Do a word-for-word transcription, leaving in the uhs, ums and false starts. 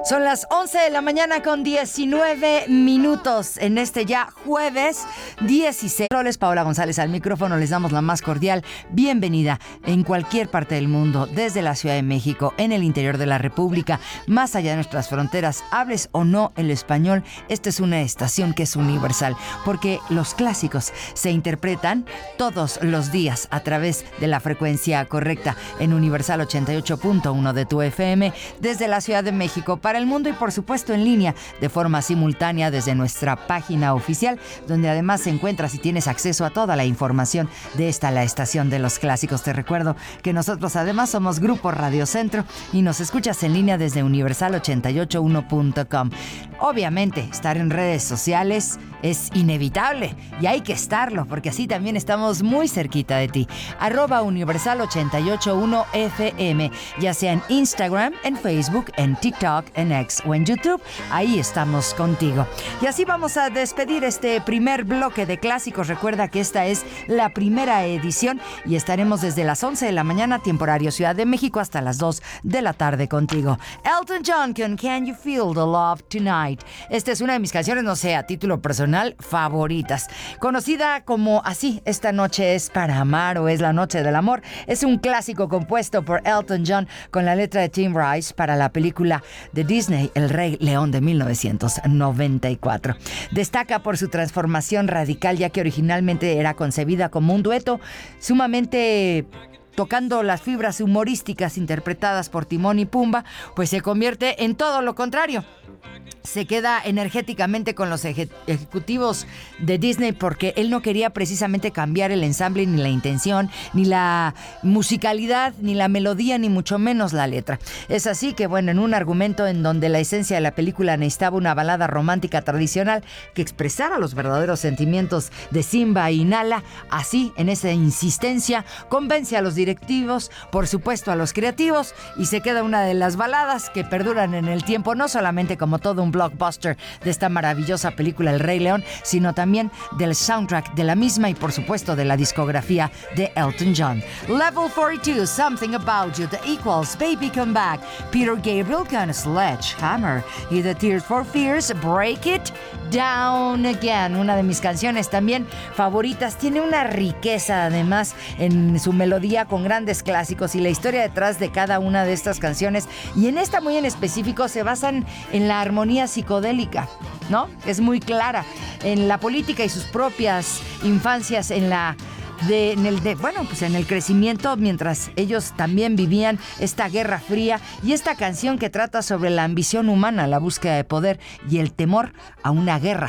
Son las once de la mañana con diecinueve minutos en este ya jueves dieciséis. Les Paola González al micrófono. Les damos la más cordial bienvenida en cualquier parte del mundo, desde la Ciudad de México, en el interior de la República, más allá de nuestras fronteras, hables o no el español. Esta es una estación que es universal, porque los clásicos se interpretan todos los días a través de la frecuencia correcta en Universal ochenta y ocho punto uno de tu F M, desde la Ciudad de México para el mundo y por supuesto en línea de forma simultánea desde nuestra página oficial, donde además se encuentra, si tienes acceso a toda la información de esta, la estación de los clásicos. Te recuerdo que nosotros además somos Grupo Radio Centro y nos escuchas en línea desde universal ochenta y ocho uno punto com. Obviamente, estar en redes sociales es inevitable y hay que estarlo, porque así también estamos muy cerquita de ti. Arroba Universal ochenta y ocho uno F M, ya sea en Instagram, en Facebook, en TikTok, en X o en YouTube. Ahí estamos contigo. Y así vamos a despedir este primer bloque de clásicos. Recuerda que esta es la primera edición y estaremos desde las once de la mañana, tiempo horario Ciudad de México, hasta las dos de la tarde contigo. Elton John con Can You Feel the Love Tonight. Esta es una de mis canciones, no sé, a título personal, favoritas. Conocida como así, Esta noche es para amar o Es la noche del amor. Es un clásico compuesto por Elton John con la letra de Tim Rice para la película de Disney, El Rey León, de mil novecientos noventa y cuatro. Destaca por su transformación radical, ya que originalmente era concebida como un dueto sumamente tocando las fibras humorísticas interpretadas por Timón y Pumba, pues se convierte en todo lo contrario. Se queda energéticamente con los eje- ejecutivos de Disney porque él no quería precisamente cambiar el ensamble, ni la intención, ni la musicalidad, ni la melodía, ni mucho menos la letra. Es así que, bueno, en un argumento en donde la esencia de la película necesitaba una balada romántica tradicional que expresara los verdaderos sentimientos de Simba y Nala, así, en esa insistencia, convence a los directivos, por supuesto a los creativos, y se queda una de las baladas que perduran en el tiempo, no solamente como todo un blockbuster de esta maravillosa película El Rey León, sino también del soundtrack de la misma y por supuesto de la discografía de Elton John. Level cuarenta y dos, Something About You, The Equals, Baby Come Back, Peter Gabriel con Sledgehammer y The Tears for Fears, Break It Down Again, una de mis canciones también favoritas. Tiene una riqueza además en su melodía con grandes clásicos y la historia detrás de cada una de estas canciones, y en esta muy en específico se basan en la armonía psicodélica, ¿no? Es muy clara en la política y sus propias infancias en la de, en el de, bueno, pues en el crecimiento mientras ellos también vivían esta guerra fría, y esta canción que trata sobre la ambición humana, la búsqueda de poder y el temor a una guerra